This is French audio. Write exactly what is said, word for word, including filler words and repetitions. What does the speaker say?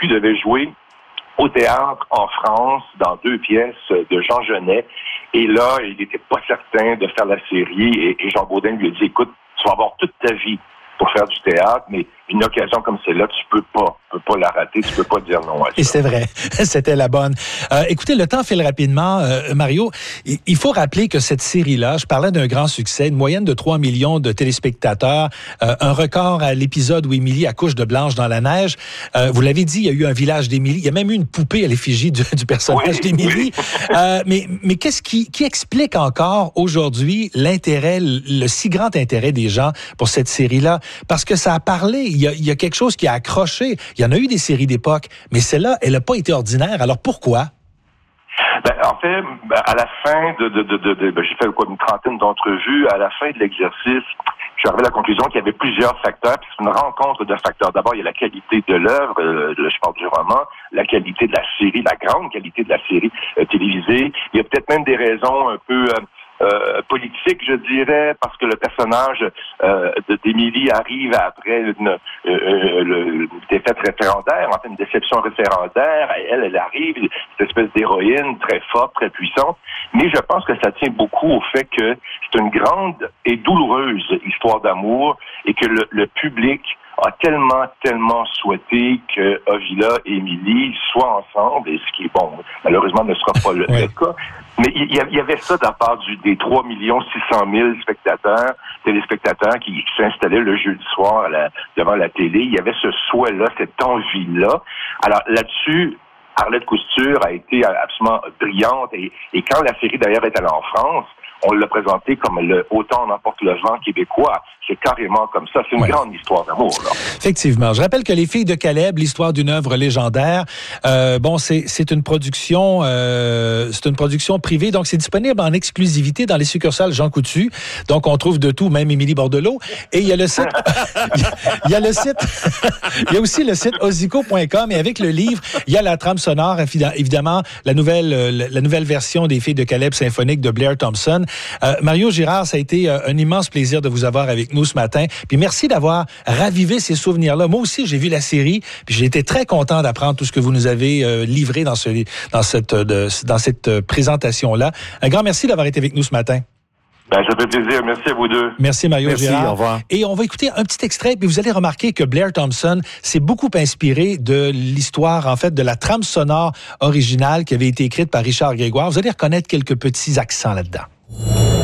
vécu devait jouer au théâtre en France, dans deux pièces de Jean Genet. Et là, il n'était pas certain de faire la série. Et, et Jean Baudin lui a dit, écoute, tu vas avoir toute ta vie pour faire du théâtre, mais une occasion comme celle-là, tu peux pas, tu peux pas la rater, tu peux pas dire non à ça. Et c'est vrai, c'était la bonne. Euh, écoutez, le temps file rapidement, euh, Mario. Il faut rappeler que cette série-là, je parlais d'un grand succès, une moyenne de trois millions de téléspectateurs, euh, un record à l'épisode où Émilie accouche de Blanche dans la neige. Euh, vous l'avez dit, il y a eu un village d'Émilie. Il y a même eu une poupée à l'effigie du, du personnage oui, d'Émilie. Oui. Euh, mais mais qu'est-ce qui, qui explique encore aujourd'hui l'intérêt, le si grand intérêt des gens pour cette série-là? Parce que ça a parlé, il y a, il y a quelque chose qui a accroché. Il y en a eu des séries d'époque, mais celle-là, elle n'a pas été ordinaire. Alors pourquoi? Ben, en fait, à la fin de, de, de, de, de ben, j'ai fait quoi, une trentaine d'entrevues. À la fin de l'exercice, je suis arrivé à la conclusion qu'il y avait plusieurs facteurs. Puis c'est une rencontre de facteurs. D'abord, il y a la qualité de l'œuvre, euh, je parle du roman, la qualité de la série, la grande qualité de la série euh, télévisée. Il y a peut-être même des raisons un peu euh, Euh, politique, je dirais, parce que le personnage euh, d'Émilie arrive après une, euh, le, une défaite référendaire, en fait une déception référendaire. Elle, elle arrive, cette espèce d'héroïne très forte, très puissante. Mais je pense que ça tient beaucoup au fait que c'est une grande et douloureuse histoire d'amour et que le, le public a tellement, tellement souhaité que Ovila et Émilie soient ensemble, et ce qui, bon, malheureusement ne sera pas le, oui. le cas. Mais il y, y avait ça de la part du, des trois millions six cent mille spectateurs, téléspectateurs qui, qui s'installaient le jeudi soir à la, devant la télé. Il y avait ce souhait-là, cette envie-là. Alors là-dessus, Arlette Couture a été absolument brillante. Et, et quand la série d'ailleurs est allée en France, on l'a présenté comme le Autant en emporte le vent québécois. C'est carrément comme ça. C'est une ouais. grande histoire d'amour, là. Effectivement. Je rappelle que Les Filles de Caleb, l'histoire d'une œuvre légendaire, euh, bon, c'est, c'est une production, euh, c'est une production privée, donc c'est disponible en exclusivité dans les succursales Jean Coutu. Donc, on trouve de tout, même Émilie Bordelot. Et il y a le site, il y a le site, il y a aussi le site ozico point com et avec le livre, il y a la trame sonore, évidemment, la nouvelle, la nouvelle version des Filles de Caleb symphonique de Blair Thompson. Euh, Mario Girard, ça a été euh, un immense plaisir de vous avoir avec nous ce matin. Puis merci d'avoir ravivé ces souvenirs-là. Moi aussi, j'ai vu la série, puis j'ai été très content d'apprendre tout ce que vous nous avez euh, livré dans, ce, dans cette, de, dans cette euh, présentation-là. Un grand merci d'avoir été avec nous ce matin. Ben, ça fait plaisir. Merci à vous deux. Merci, Mario Merci, Girard. au revoir. Et on va écouter un petit extrait, puis vous allez remarquer que Blair Thompson s'est beaucoup inspiré de l'histoire, en fait, de la trame sonore originale qui avait été écrite par Richard Grégoire. Vous allez reconnaître quelques petits accents là-dedans.